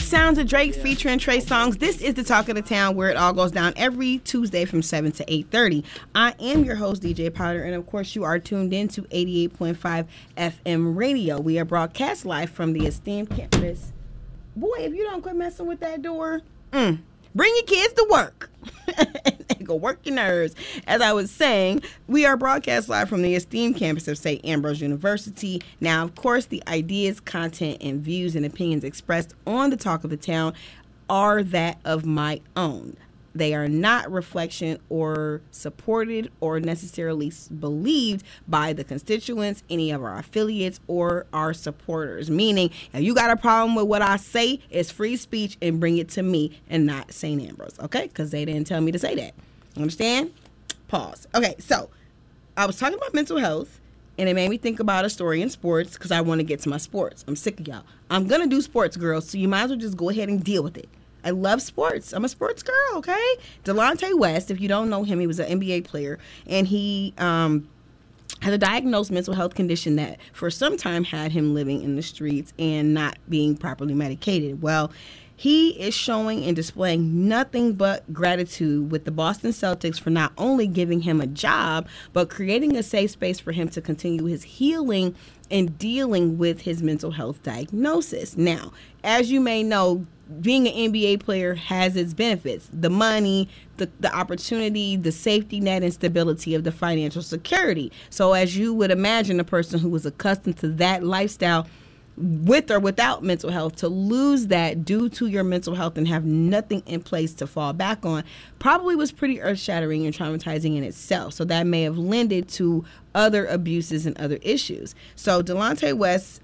sounds of Drake featuring Trey Songz. This is the Talk of the Town, where it all goes down every Tuesday from 7 to 8:30. I am your host, DJ Powder, and of course you are tuned in to 88.5 FM radio. We are broadcast live from the esteemed campus. Boy, if you don't quit messing with that door, bring your kids to work. And go work your nerves. As I was saying, we are broadcast live from the esteemed campus of St. Ambrose University. Now, of course, the ideas, content, and views and opinions expressed on the Talk of the Town are that of my own. They are not reflection or supported or necessarily believed by the constituents, any of our affiliates, or our supporters. Meaning, if you got a problem with what I say, it's free speech and bring it to me and not St. Ambrose, okay? Because they didn't tell me to say that. Understand? Pause. Okay, so I was talking about mental health, and it made me think about a story in sports because I want to get to my sports. I'm sick of y'all. I'm going to do sports, girls, so you might as well just go ahead and deal with it. I love sports. I'm a sports girl, okay? Delonte West, if you don't know him, he was an NBA player, and he had a diagnosed mental health condition that for some time had him living in the streets and not being properly medicated. Well, he is showing and displaying nothing but gratitude with the Boston Celtics for not only giving him a job, but creating a safe space for him to continue his healing and dealing with his mental health diagnosis. Now, as you may know, being an NBA player has its benefits. The money, the opportunity, the safety net, and stability of the financial security. So as you would imagine, a person who was accustomed to that lifestyle with or without mental health, to lose that due to your mental health and have nothing in place to fall back on probably was pretty earth-shattering and traumatizing in itself. So that may have lended to other abuses and other issues. So Delonte West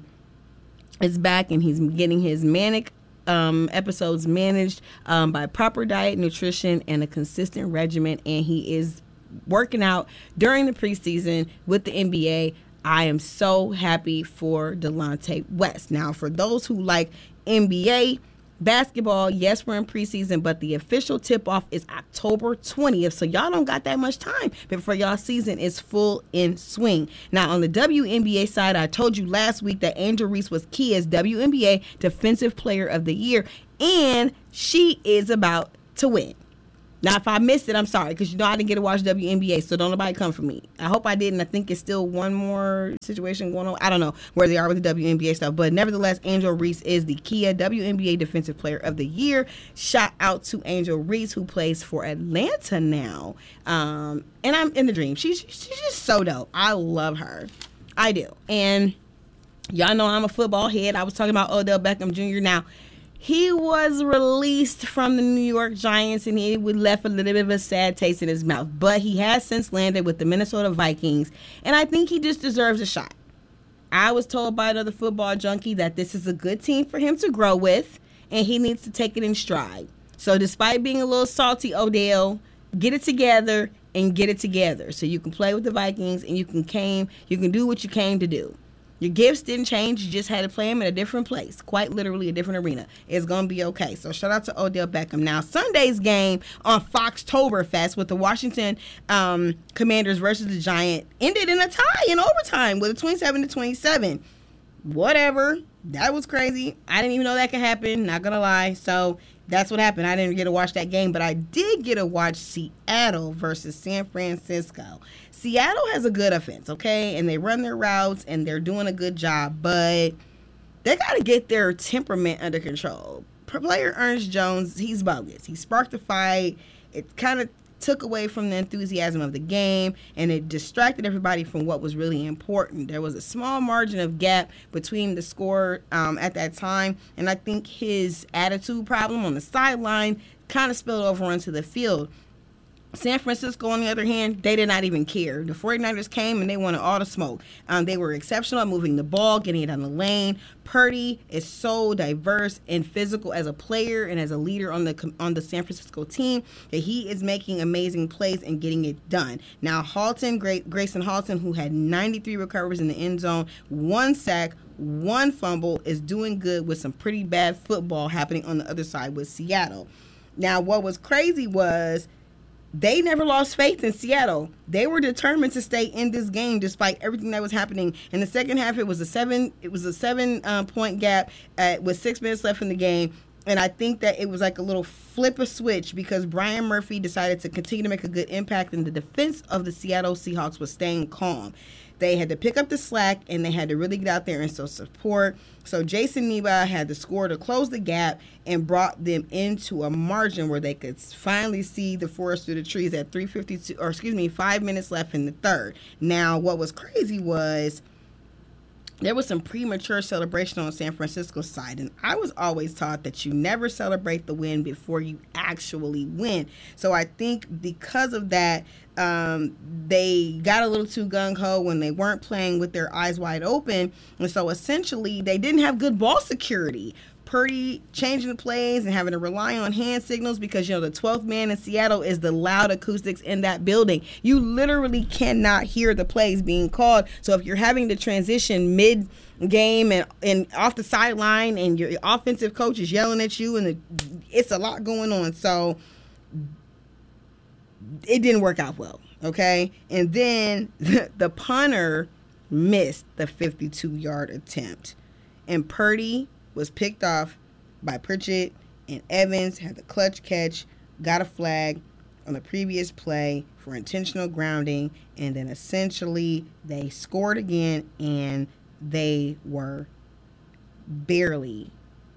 is back, and he's getting his manic episodes managed by proper diet, nutrition, and a consistent regimen, and he is working out during the preseason with the NBA. I am so happy for Delonte West. Now, for those who like NBA basketball, yes, we're in preseason, but the official tip-off is October 20th, so y'all don't got that much time before y'all season is full in swing. Now, on the WNBA side, I told you last week that Angel Reese was key as WNBA Defensive Player of the Year, and she is about to win. Now, if I missed it, I'm sorry, because you know I didn't get to watch WNBA, so don't nobody come for me. I hope I didn't. I think it's still one more situation going on. I don't know where they are with the WNBA stuff, but nevertheless, Angel Reese is the Kia WNBA Defensive Player of the Year. Shout out to Angel Reese, who plays for Atlanta now, and I'm in the dream. She's just so dope. I love her. I do. And y'all know I'm a football head. I was talking about Odell Beckham Jr. Now, he was released from the New York Giants, and he left a little bit of a sad taste in his mouth. But he has since landed with the Minnesota Vikings, and I think he just deserves a shot. I was told by another football junkie that this is a good team for him to grow with, and he needs to take it in stride. So despite being a little salty, Odell, get it together and get it together so you can play with the Vikings and you can do what you came to do. Your gifts didn't change. You just had to play them in a different place, quite literally a different arena. It's going to be okay. So shout out to Odell Beckham. Now, Sunday's game on Foxtoberfest with the Washington Commanders versus the Giants ended in a tie in overtime with a 27-27. Whatever. That was crazy. I didn't even know that could happen. Not going to lie. So that's what happened. I didn't get to watch that game, but I did get to watch Seattle versus San Francisco. Seattle has a good offense, okay? And they run their routes, and they're doing a good job, but they got to get their temperament under control. Player Ernest Jones, he's bogus. He sparked the fight. It kind of took away from the enthusiasm of the game, and it distracted everybody from what was really important. There was a small margin of gap between the score at that time, and I think his attitude problem on the sideline kind of spilled over onto the field. San Francisco, on the other hand, they did not even care. The 49ers came and they wanted all the smoke. They were exceptional at moving the ball, getting it on the lane. Purdy is so diverse and physical as a player and as a leader on the San Francisco team that he is making amazing plays and getting it done. Now, Grayson Halton, who had 93 recoveries in the end zone, 1 sack, 1 fumble, is doing good with some pretty bad football happening on the other side with Seattle. Now, what was crazy was they never lost faith in Seattle. They were determined to stay in this game despite everything that was happening. In the second half, it was a 7 point gap with 6 minutes left in the game. And I think that it was like a little flip a switch because Brian Murphy decided to continue to make a good impact, and the defense of the Seattle Seahawks was staying calm. They had to pick up the slack, and they had to really get out there and show support. So Jason Neba had to score to close the gap and brought them into a margin where they could finally see the forest through the trees at 5 minutes left in the third. Now, what was crazy was there was some premature celebration on San Francisco's side, and I was always taught that you never celebrate the win before you actually win. So I think because of that, they got a little too gung-ho when they weren't playing with their eyes wide open, and so essentially they didn't have good ball security. Purdy changing the plays and having to rely on hand signals because, the 12th man in Seattle is the loud acoustics in that building. You literally cannot hear the plays being called. So if you're having to transition mid-game and off the sideline and your offensive coach is yelling at you and it's a lot going on. So it didn't work out well, okay? And then the punter missed the 52-yard attempt. And Purdy was picked off by Pritchett, and Evans had the clutch catch, got a flag on the previous play for intentional grounding, and then essentially they scored again, and they were barely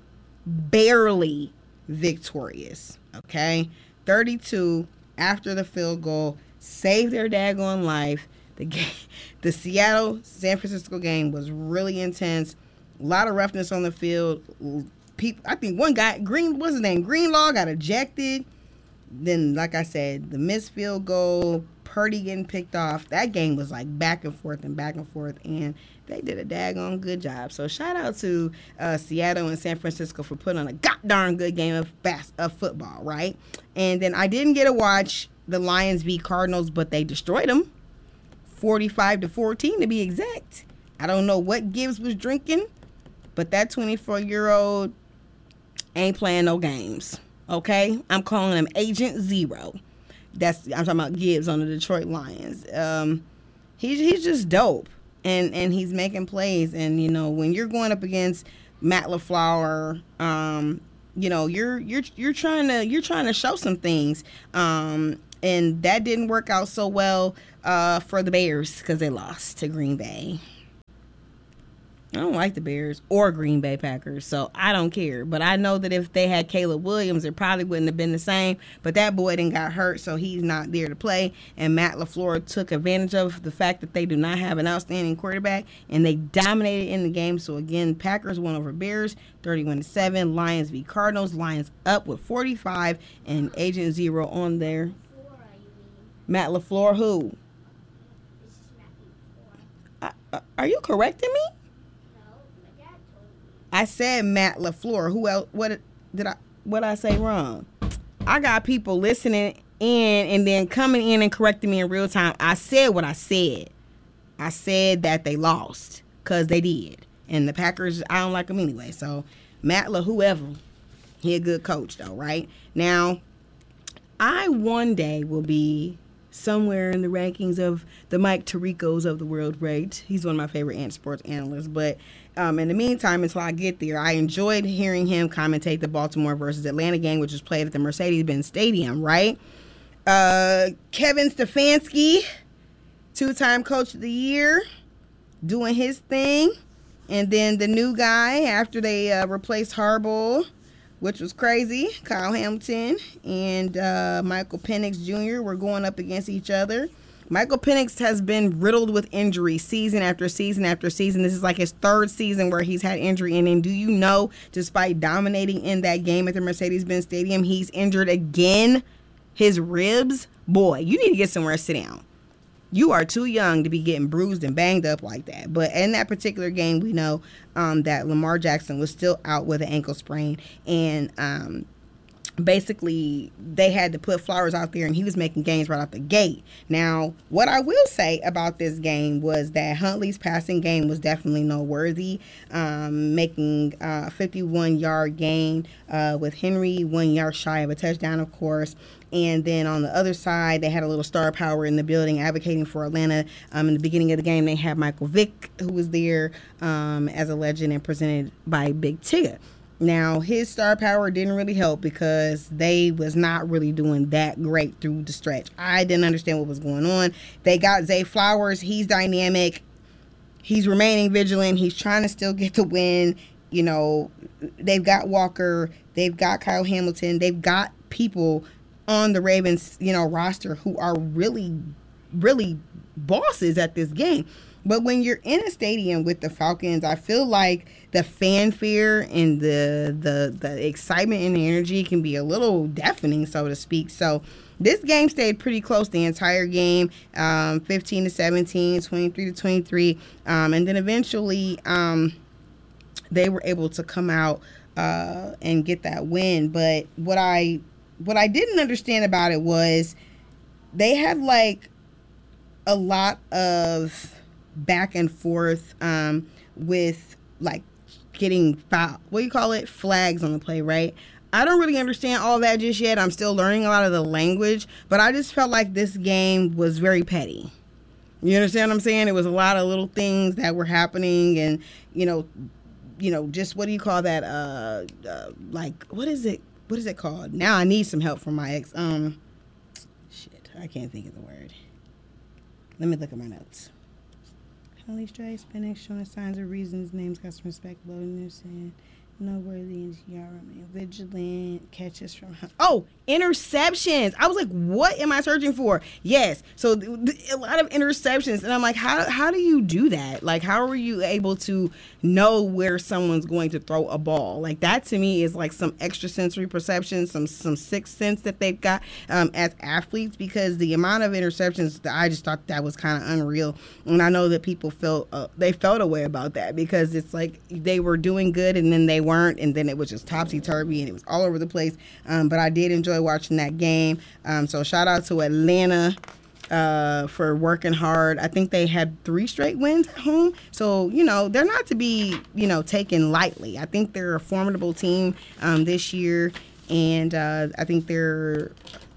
victorious, okay? 32 after the field goal, saved their daggone life. The Seattle-San Francisco game was really intense. A lot of roughness on the field. I think one guy, Greenlaw got ejected. Then, like I said, the missed field goal, Purdy getting picked off. That game was like back and forth, and they did a daggone good job. So shout out to Seattle and San Francisco for putting on a goddamn good game of football, right? And then I didn't get to watch the Lions v. Cardinals, but they destroyed them, 45-14 to be exact. I don't know what Gibbs was drinking, but that 24-year-old ain't playing no games, okay? I'm calling him Agent Zero. I'm talking about Gibbs on the Detroit Lions. He's just dope, and he's making plays. And when you're going up against Matt LaFleur, you're trying to show some things. And that didn't work out so well for the Bears because they lost to Green Bay. I don't like the Bears or Green Bay Packers, so I don't care. But I know that if they had Caleb Williams, it probably wouldn't have been the same. But that boy didn't got hurt, so he's not there to play. And Matt LaFleur took advantage of the fact that they do not have an outstanding quarterback, and they dominated in the game. So, again, Packers won over Bears, 31-7. Lions v. Cardinals. Lions up with 45, and Agent Zero on there. Matt LaFleur, who? Are you correcting me? I said Matt LaFleur. Who else? What I say wrong? I got people listening in and then coming in and correcting me in real time. I said what I said. I said that they lost because they did. And the Packers, I don't like them anyway. So Matt whoever, he a good coach though, right? Now, I one day will be somewhere in the rankings of the Mike Tiricos of the world, right? He's one of my favorite sports analysts. But in the meantime, until I get there, I enjoyed hearing him commentate the Baltimore versus Atlanta game, which was played at the Mercedes-Benz Stadium, right? Kevin Stefanski, 2-time Coach of the Year, doing his thing. And then the new guy, after they replaced Harbaugh, which was crazy, Kyle Hamilton and Michael Penix Jr. were going up against each other. Michael Penix has been riddled with injury season after season after season. This is like his third season where he's had injury. And then do you know, despite dominating in that game at the Mercedes-Benz Stadium, he's injured again? His ribs? Boy, you need to get somewhere to sit down. You are too young to be getting bruised and banged up like that. But in that particular game, we know that Lamar Jackson was still out with an ankle sprain. And basically they had to put Flowers out there, and he was making gains right out the gate. Now, what I will say about this game was that Huntley's passing game was definitely noteworthy, making a 51-yard gain with Henry 1 yard shy of a touchdown, of course. And then on the other side, they had a little star power in the building advocating for Atlanta. In the beginning of the game, they had Michael Vick, who was there as a legend and presented by Big Tigger. Now, his star power didn't really help because they was not really doing that great through the stretch. I didn't understand what was going on. They got Zay Flowers. He's dynamic. He's remaining vigilant. He's trying to still get the win. You know, they've got Walker. They've got Kyle Hamilton. They've got people on the Ravens, roster who are really, really bosses at this game. But when you're in a stadium with the Falcons, I feel like the fanfare and the excitement and the energy can be a little deafening, so to speak. So this game stayed pretty close the entire game, 15-17, 23-23, and then eventually they were able to come out and get that win. But what I didn't understand about it was they had like a lot of back and forth with like getting flags on the play, right? I don't really understand all that just yet. I'm still learning a lot of the language, but I just felt like this game was very petty. You understand what I'm saying? It was a lot of little things that were happening, and just what do you call that? Like what is it called? Now I need some help from my ex. I can't think of the word. Let me look at my notes. Holy Stray, Spinach, showing signs of reasons, names, customer respect, loneliness, and noteworthy, and remain vigilant, catches from... interceptions. I was like, what am I searching for? Yes. So a lot of interceptions. And I'm like, how do you do that? Like, how are you able to know where someone's going to throw a ball? Like, that to me is like some extrasensory perception, some sixth sense that they've got as athletes, because the amount of interceptions, I just thought that was kind of unreal. And I know that people felt a way about that, because it's like they were doing good and then they weren't, and then it was just topsy-turvy and it was all over the place. But I did enjoy watching that game. So shout out to Atlanta for working hard. I think they had 3 straight wins at home. So, they're not to be, taken lightly. I think they're a formidable team this year. And I think their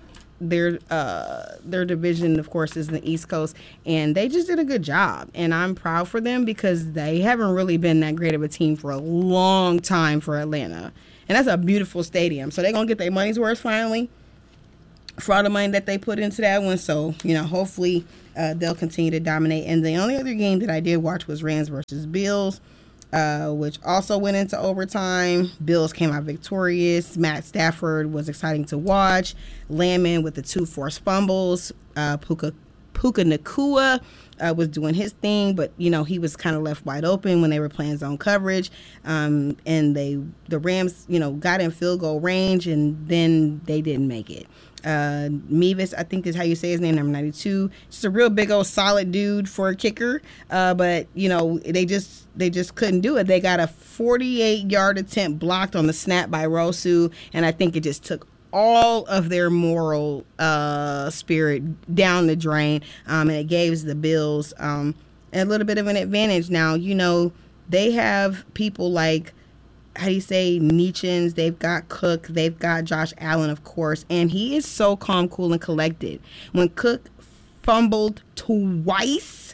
division, of course, is in the East Coast, and they just did a good job, and I'm proud for them because they haven't really been that great of a team for a long time for Atlanta, and that's a beautiful stadium, so they're gonna get their money's worth finally for all the money that they put into that one. So hopefully they'll continue to dominate. And the only other game that I did watch was Rams versus Bills, which also went into overtime. Bills came out victorious. Matt Stafford was exciting to watch. Landman with the 2 forced fumbles. Puka Nacua was doing his thing, but he was kind of left wide open when they were playing zone coverage. And the Rams got in field goal range, and then they didn't make it. Mevis, I think is how you say his name, number 92. Just a real big old solid dude for a kicker. But they just couldn't do it. They got a 48-yard attempt blocked on the snap by Rosu, and I think it just took all of their moral spirit down the drain, and it gave the Bills a little bit of an advantage. Now, they have people like, how do you say, Nietzsche's, they've got Cook, they've got Josh Allen, of course, and he is so calm, cool, and collected. When Cook fumbled twice,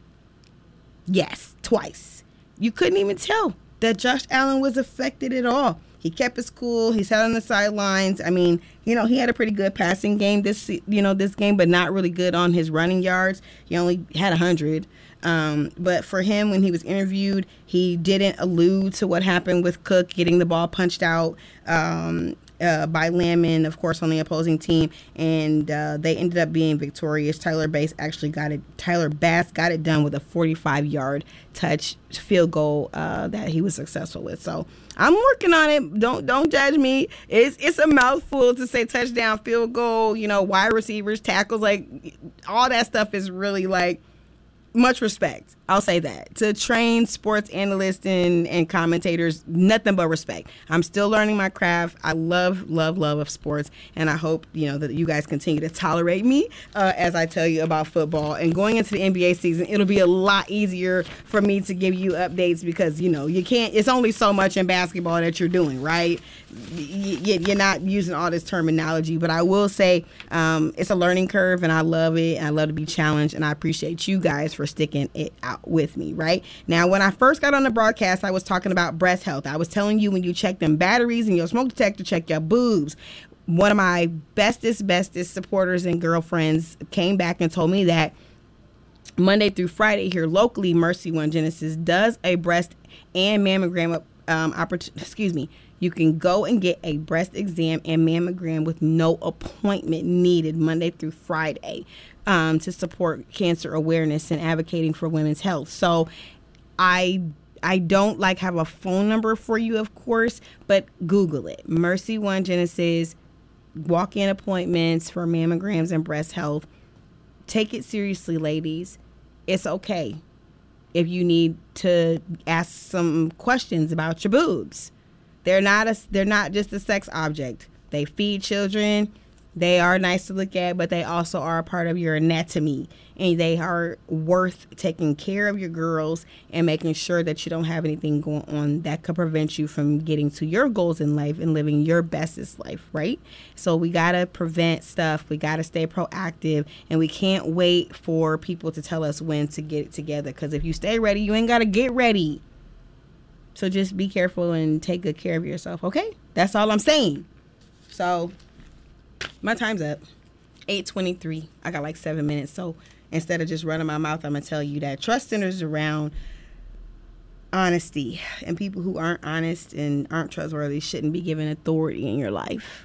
you couldn't even tell that Josh Allen was affected at all. He kept his cool. He sat on the sidelines. I mean, he had a pretty good passing game this game, but not really good on his running yards. He only had 100. But for him, when he was interviewed, he didn't allude to what happened with Cook getting the ball punched out by Landman, of course, on the opposing team, and they ended up being victorious. Tyler Bass got it done with a 45-yard touch field goal that he was successful with. So I'm working on it. Don't judge me. It's a mouthful to say touchdown, field goal, wide receivers, tackles, like all that stuff is really like much respect. I'll say that. To trained sports analysts and commentators, nothing but respect. I'm still learning my craft. I love of sports, and I hope, that you guys continue to tolerate me as I tell you about football. And going into the NBA season, it'll be a lot easier for me to give you updates because, you can't, it's only so much in basketball that you're doing, right? You're not using all this terminology, but I will say it's a learning curve, and I love it. I love to be challenged, and I appreciate you guys for sticking it out with me, right? Now, when I first got on the broadcast, I was talking about breast health. I was telling you when you check them batteries in your smoke detector, check your boobs. One of my bestest supporters and girlfriends came back and told me that Monday through Friday here locally, Mercy One Genesis does a breast and mammogram opportunity. You can go and get a breast exam and mammogram with no appointment needed Monday through Friday to support cancer awareness and advocating for women's health. So I don't have a phone number for you, of course, but Google it. Mercy One Genesis, walk-in appointments for mammograms and breast health. Take it seriously, ladies. It's okay if you need to ask some questions about your boobs. They're not just a sex object. They feed children. They are nice to look at, but they also are a part of your anatomy. And they are worth taking care of your girls and making sure that you don't have anything going on that could prevent you from getting to your goals in life and living your bestest life, right? So we got to prevent stuff. We got to stay proactive. And we can't wait for people to tell us when to get it together. Because if you stay ready, you ain't got to get ready. So just be careful and take good care of yourself, okay? That's all I'm saying. So my time's up. 8:23. I got 7 minutes. So instead of just running my mouth, I'm going to tell you that trust centers around honesty. And people who aren't honest and aren't trustworthy shouldn't be given authority in your life.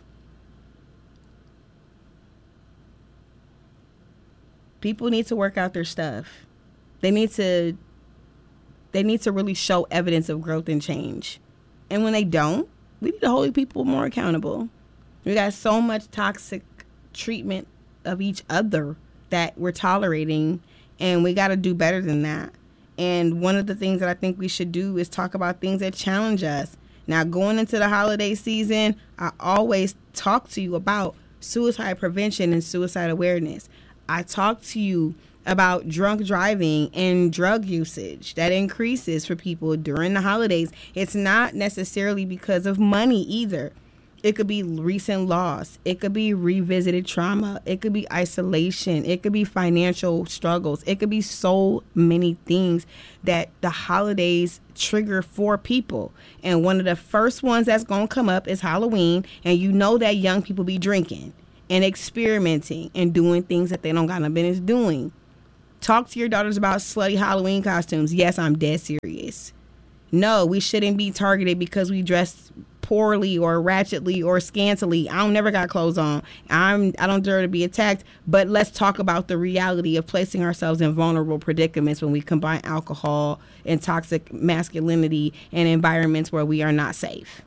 People need to work out their stuff. They need to really show evidence of growth and change. And when they don't, we need to hold people more accountable. We got so much toxic treatment of each other that we're tolerating, and we got to do better than that. And one of the things that I think we should do is talk about things that challenge us. Now, going into the holiday season, I always talk to you about suicide prevention and suicide awareness. I talk to you about drunk driving and drug usage that increases for people during the holidays. It's not necessarily because of money either. It could be recent loss. It could be revisited trauma. It could be isolation. It could be financial struggles. It could be so many things that the holidays trigger for people. And one of the first ones that's going to come up is Halloween. And you know that young people be drinking and experimenting and doing things that they don't got no business doing. Talk to your daughters about slutty Halloween costumes. Yes, I'm dead serious. No, we shouldn't be targeted because we dress poorly or ratchetly or scantily. I don't never got clothes on. I don't dare to be attacked. But let's talk about the reality of placing ourselves in vulnerable predicaments when we combine alcohol and toxic masculinity and environments where we are not safe.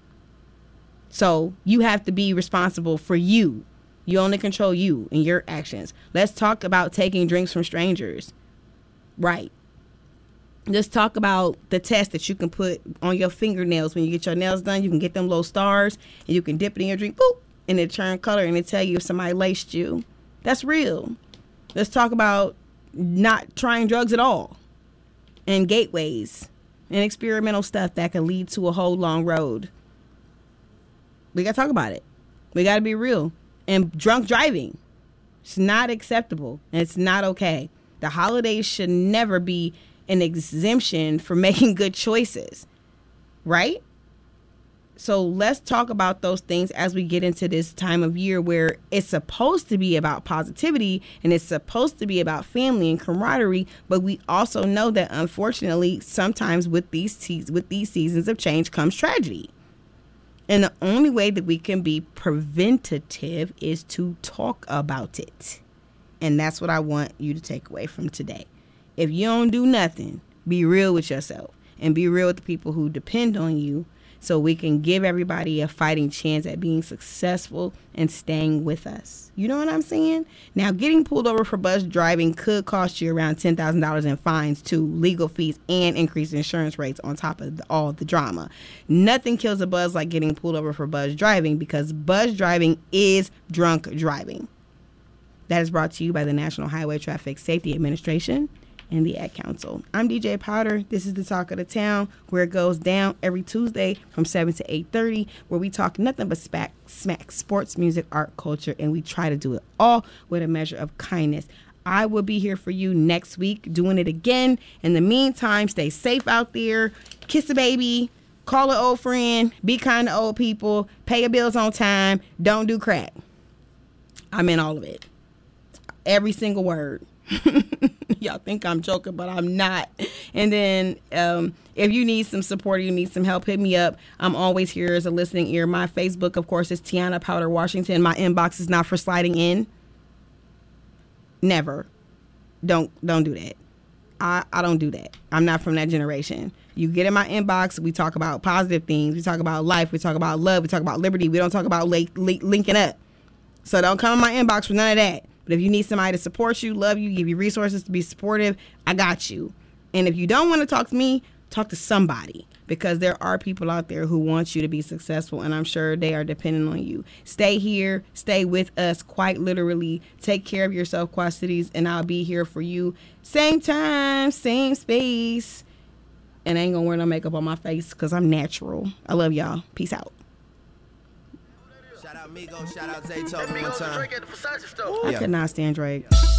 So you have to be responsible for you. You only control you and your actions. Let's talk about taking drinks from strangers. Right. Let's talk about the test that you can put on your fingernails when you get your nails done. You can get them little stars and you can dip it in your drink, boop, and it turn color and it tell you if somebody laced you. That's real. Let's talk about not trying drugs at all and gateways and experimental stuff that can lead to a whole long road. We got to talk about it. We got to be real. And drunk driving, it's not acceptable and it's not okay. The holidays should never be an exemption for making good choices, right? So let's talk about those things as we get into this time of year where it's supposed to be about positivity and it's supposed to be about family and camaraderie. But we also know that unfortunately, sometimes with these seasons of change comes tragedy. And the only way that we can be preventative is to talk about it. And that's what I want you to take away from today. If you don't do nothing, be real with yourself and be real with the people who depend on you. so we can give everybody a fighting chance at being successful and staying with us. You know what I'm saying? Now, getting pulled over for bus driving could cost you around $10,000 in fines, too, legal fees, and increased insurance rates on top of all the drama. Nothing kills a buzz like getting pulled over for bus driving, because bus driving is drunk driving. That is brought to you by the National Highway Traffic Safety Administration and the Ad Council. I'm DJ Powder. This is the Talk of the Town, where it goes down every Tuesday from 7 to 8:30, where we talk nothing but smack sports, music, art, culture, and we try to do it all with a measure of kindness. I will be here for you next week doing it again. In the meantime, stay safe out there. Kiss a baby. Call an old friend. Be kind to old people. Pay your bills on time. Don't do crack. I meant all of it. Every single word. Y'all think I'm joking, but I'm not. And then if you need some support or you need some help, hit me up. I'm always here as a listening ear. My Facebook, of course, is Tiana Powder Washington. My inbox is not for sliding in. Never. Don't do that. I don't do that. I'm not from that generation. You get in my inbox, we talk about positive things. We talk about life. We talk about love. We talk about liberty. We don't talk about linking up. So don't come in my inbox for none of that. But if you need somebody to support you, love you, give you resources to be supportive, I got you. And if you don't want to talk to me, talk to somebody, because there are people out there who want you to be successful, and I'm sure they are depending on you. Stay here. Stay with us, quite literally. Take care of yourself, Quad Cities, and I'll be here for you. Same time, same space. And I ain't going to wear no makeup on my face because I'm natural. I love y'all. Peace out. Shout out Migos, shout out Zaytoven one time. I could not stand Drake.